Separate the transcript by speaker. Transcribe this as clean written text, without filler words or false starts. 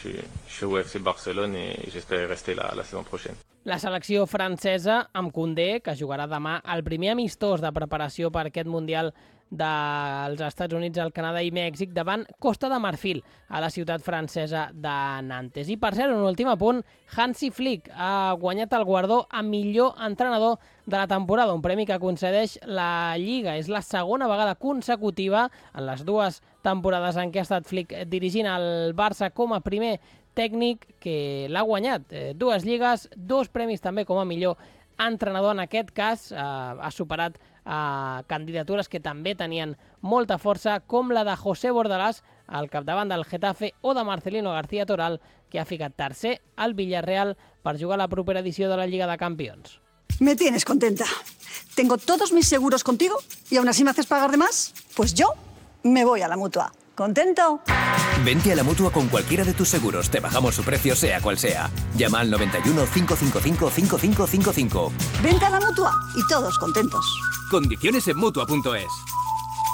Speaker 1: je suis au FC Barcelone et j'espère rester la saison prochaine.
Speaker 2: La selecció francesa amb Koundé, que jugarà demà el primer amistós de preparació per aquest Mundial dels Estats Units, el Canadà i Mèxic davant Costa de Marfil a la ciutat francesa de Nantes. I per cert, un últim apunt, Hansi Flick ha guanyat el guardó a millor entrenador de la temporada, un premi que concedeix la Lliga. És la segona vegada consecutiva en les dues temporades en què ha estat Flick dirigint el Barça com a primer tècnic que l'ha guanyat. Dues lligues, dos premis també com a millor entrenador. En aquest cas ha superat candidatures que també tenien molta força, com la de José Bordalás al capdavant del Getafe o de Marcelino García Toral, que ha ficat tercer al Villarreal per jugar a la propera edició de la Lliga de Campions.
Speaker 3: Me tienes contenta. Tengo todos mis seguros contigo y aún así me haces pagar de más. Pues yo me voy a la Mutua. ¿Contento?
Speaker 4: Vente a la Mutua con cualquiera de tus seguros. Te bajamos su precio sea cual sea. Llama al 91 555 5555.
Speaker 3: Vente a la Mutua y todos contentos.
Speaker 4: Condiciones en Mutua.es.